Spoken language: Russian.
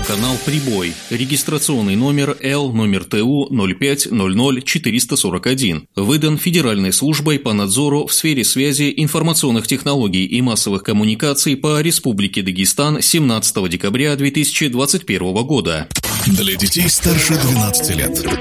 радиоканал «Прибой». Регистрационный номер Л номер ТУ 0500441. Выдан Федеральной службой по надзору в сфере связи, информационных технологий и массовых коммуникаций по Республике Дагестан 17 декабря 2021 года. Для детей старше 12 лет.